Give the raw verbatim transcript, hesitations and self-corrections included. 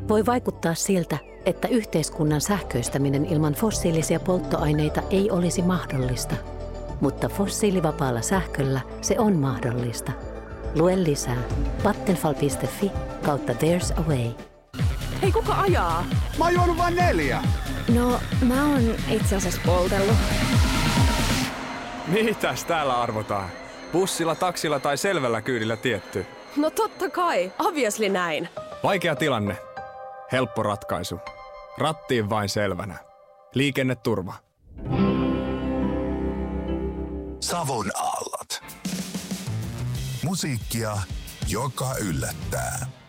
Voi vaikuttaa siltä, että yhteiskunnan sähköistäminen ilman fossiilisia polttoaineita ei olisi mahdollista. Mutta fossiilivapaalla sähköllä se on mahdollista. Lue lisää vattenfall piste fi kautta there's a way. Hei, kuka ajaa? Mä oon juonut vain neljä. No, mä oon itse asiassa poltellut. Mitäs täällä arvotaan? Bussilla, taksilla tai selvällä kyydillä tietty? No totta kai, obviously näin. Vaikea tilanne. Helppo ratkaisu. Rattiin vain selvänä. Liikenneturva. Savon aallot. Musiikkia, joka yllättää.